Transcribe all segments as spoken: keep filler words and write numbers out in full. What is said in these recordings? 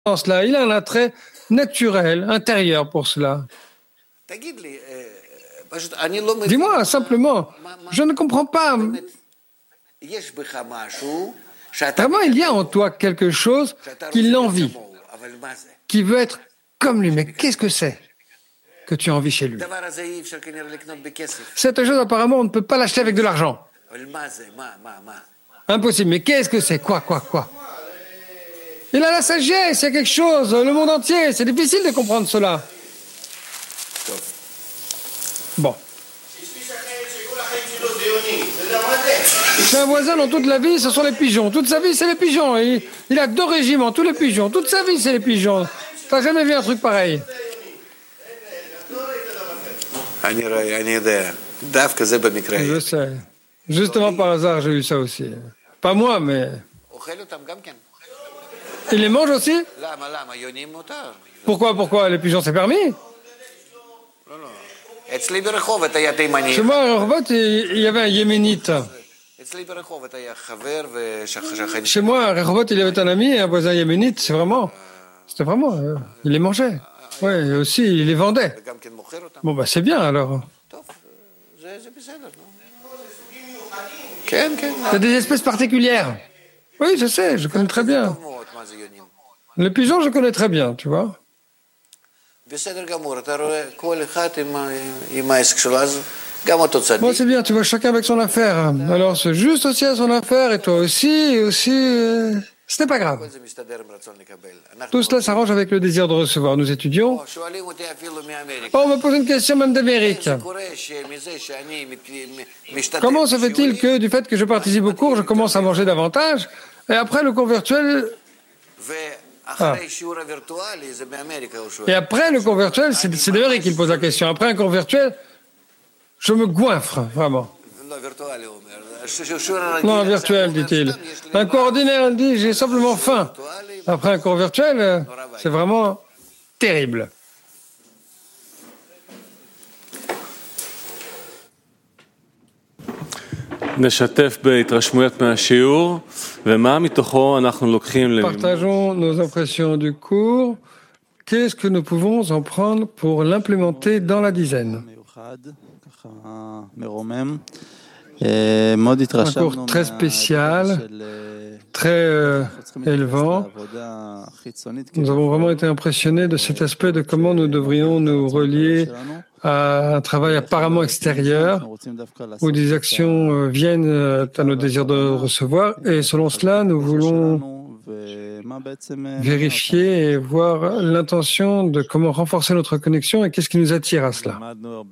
cela. Il a un attrait naturel, intérieur pour cela. Dis-moi simplement, je ne comprends pas. Vraiment, il y a en toi quelque chose qui l'envie, qui veut être comme lui. Mais qu'est-ce que c'est que tu as envie chez lui? Cette chose, apparemment, on ne peut pas l'acheter avec de l'argent. Impossible. Mais qu'est-ce que c'est? Quoi, quoi, quoi? Il a la sagesse, il y a quelque chose, le monde entier. C'est difficile de comprendre cela. Bon. J'ai un voisin dont toute la vie, ce sont les pigeons. Toute sa vie, c'est les pigeons. Il, il a deux régiments, tous les pigeons. Toute sa vie, c'est les pigeons. T'as jamais vu un truc pareil? Je sais. Justement par hasard, j'ai eu ça aussi. Pas moi, mais... Il les mange aussi? Pourquoi, pourquoi? Les pigeons, c'est permis? Chez moi, à Rehovot, il y avait un yéménite. Chez moi, à Rehovot, il y avait un ami, un voisin yéménite. C'est vraiment... C'était vraiment... Euh, il les mangeait. Oui, et aussi, il les vendait. Bon, bah, c'est bien, alors. Il y a des espèces particulières. Oui, je sais, je connais très bien. Les pigeons, je connais très bien, tu vois. Bon, c'est bien, tu vois, chacun avec son affaire. Alors, c'est juste aussi à son affaire, et toi aussi, et aussi... Euh, ce n'est pas grave. Tout cela s'arrange avec le désir de recevoir. Nous étudions. Oh, on me pose une question même d'Amérique. Comment se fait-il que, du fait que je participe au cours, je commence à manger davantage, et après le cours virtuel... Ah. Et après le cours virtuel, c'est, c'est d'Amérique qu'il pose la question. Après un cours virtuel, je me goinfre, vraiment. Non, virtuel, dit-il. Un cours ordinaire, il dit, j'ai simplement faim. Après un cours virtuel, c'est vraiment terrible. Partageons nos impressions du cours. Qu'est-ce que nous pouvons en prendre pour l'implémenter dans la dizaine? Un cours très spécial, très euh, élevant. Nous avons vraiment été impressionnés de cet aspect de comment nous devrions nous relier à un travail apparemment extérieur, où des actions euh, viennent euh, à nos désirs de recevoir, et selon cela, nous voulons vérifier et voir l'intention de comment renforcer notre connexion et qu'est-ce qui nous attire à cela.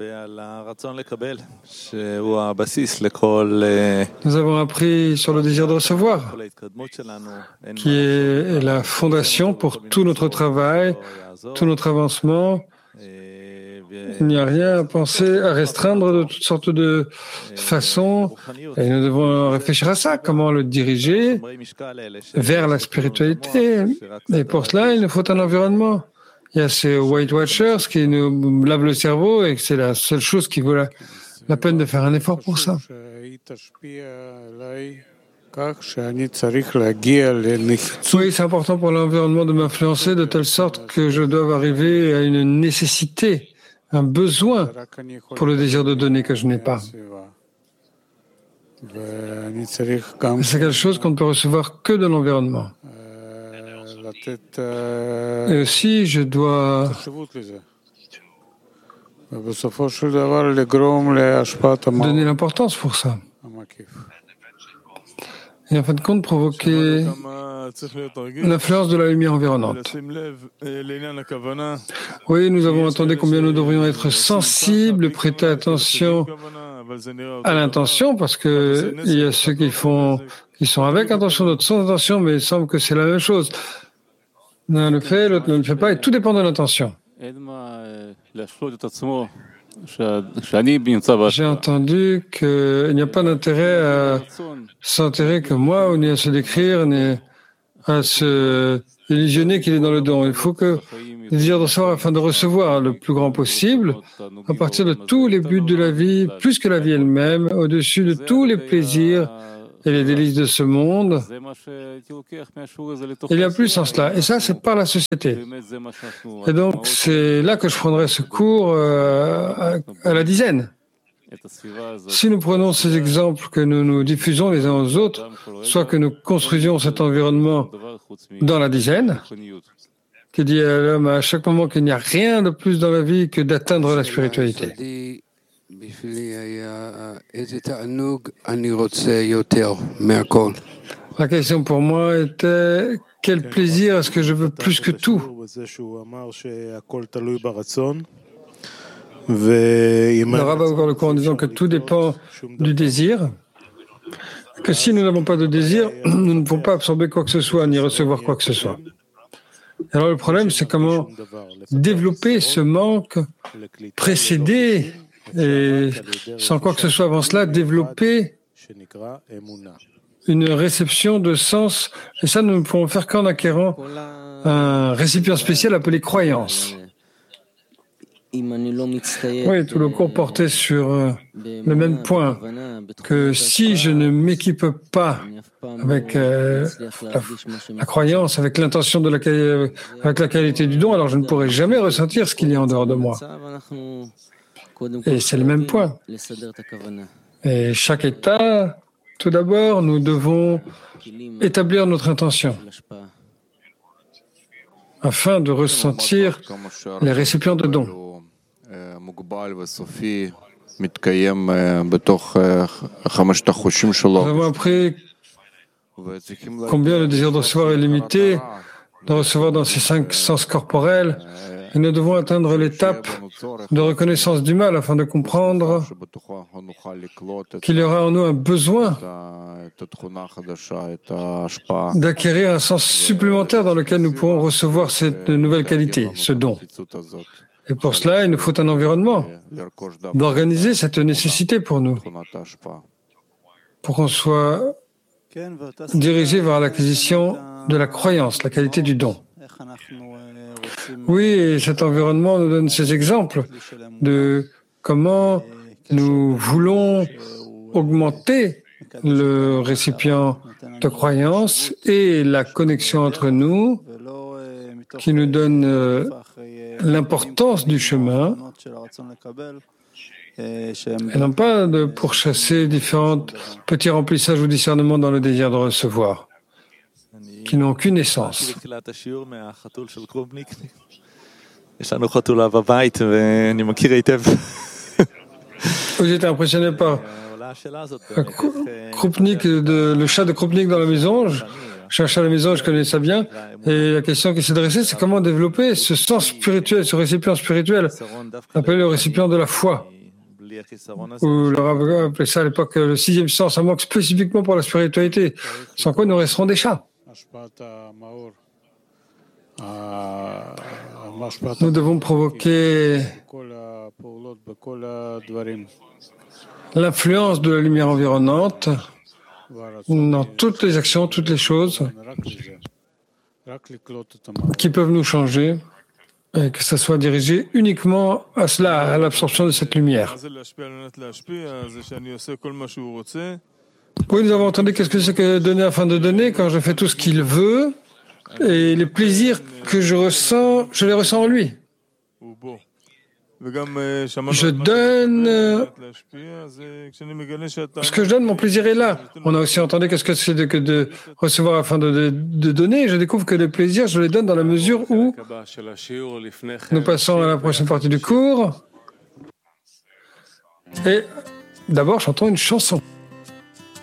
Nous avons appris sur le désir de recevoir, qui est la fondation pour tout notre travail, tout notre avancement. Il n'y a rien à penser, à restreindre de toutes sortes de façons. Et nous devons réfléchir à ça, comment le diriger vers la spiritualité. Et pour cela, il nous faut un environnement. Il y a ces White Watchers qui nous lavent le cerveau et c'est la seule chose qui vaut la, la peine de faire un effort pour ça. Oui, c'est important pour l'environnement de m'influencer de telle sorte que je dois arriver à une nécessité, un besoin pour le désir de donner que je n'ai pas. C'est quelque chose qu'on ne peut recevoir que de l'environnement. Et aussi, je dois donner l'importance pour ça. Et en fin de compte, provoquer l'influence de la lumière environnante. Oui, nous avons entendu combien nous devrions être sensibles, prêter attention à l'intention, parce que il y a ceux qui font, qui sont avec intention, d'autres sans intention, mais il semble que c'est la même chose. L'un le fait, l'autre ne le fait pas, et tout dépend de l'intention. J'ai entendu qu'il n'y a pas d'intérêt à s'enterrer comme moi, ou ni à se décrire, ni à se illusionner qu'il est dans le don. Il faut que le désir de recevoir afin de recevoir le plus grand possible, à partir de tous les buts de la vie, plus que la vie elle-même, au-dessus de tous les plaisirs et les délices de ce monde. Il y a plus en cela. Et ça, c'est par la société. Et donc, c'est là que je prendrai ce cours euh, à, à la dizaine. Si nous prenons ces exemples que nous nous diffusons les uns aux autres, soit que nous construisions cet environnement dans la dizaine, qui dit à l'homme à chaque moment qu'il n'y a rien de plus dans la vie que d'atteindre la spiritualité. La question pour moi était quel plaisir est-ce que je veux plus que tout? Le rabbin a ouvert le cours en disant que tout dépend du désir, que si nous n'avons pas de désir, nous ne pouvons pas absorber quoi que ce soit ni recevoir quoi que ce soit. Alors le problème, c'est comment développer ce manque précédé et sans quoi que ce soit avant cela, développer une réception de sens. Et ça, nous ne pouvons faire qu'en acquérant un récipient spécial appelé croyance. Oui, tout le cours portait sur euh, le même point, que si je ne m'équipe pas avec euh, la, la croyance, avec l'intention de la avec la qualité du don, alors je ne pourrai jamais ressentir ce qu'il y a en dehors de moi. Et c'est le même point. Et chaque état, tout d'abord, nous devons établir notre intention afin de ressentir les récipients de dons. Nous avons appris combien le désir de recevoir est limité, de recevoir dans ces cinq sens corporels, et nous devons atteindre l'étape de reconnaissance du mal afin de comprendre qu'il y aura en nous un besoin d'acquérir un sens supplémentaire dans lequel nous pourrons recevoir cette nouvelle qualité, ce don. Et pour cela, il nous faut un environnement d'organiser cette nécessité pour nous, pour qu'on soit dirigé vers l'acquisition de la croyance, la qualité du don. Oui, et cet environnement nous donne ces exemples de comment nous voulons augmenter le récipient de croyance et la connexion entre nous qui nous donne euh, l'importance du chemin et non pas de pourchasser différents petits remplissages ou discernements dans le désir de recevoir, qui n'ont aucune essence. J'étais impressionné par Krupnik, de, le chat de Krupnik dans la maison. Je cherchais à la maison, je connais ça bien. Et la question qui s'est dressée, c'est comment développer ce sens spirituel, ce récipient spirituel, appelé le récipient de la foi. Ou le rabbin appelait ça à l'époque le sixième sens, un manque spécifiquement pour la spiritualité, sans quoi nous resterons des chats. Nous devons provoquer l'influence de la lumière environnante dans toutes les actions, toutes les choses qui peuvent nous changer, et que ça soit dirigé uniquement à cela, à l'absorption de cette lumière. Oui, nous avons entendu qu'est-ce que c'est que donner afin de donner, quand je fais tout ce qu'il veut, et les plaisirs que je ressens, je les ressens en lui. Je donne, ce que je donne, mon plaisir est là. On a aussi entendu qu'est-ce que c'est de, que de recevoir afin de, de, de donner. Je découvre que les plaisirs, je les donne dans la mesure où nous passons à la prochaine partie du cours. Et d'abord, chantons une chanson.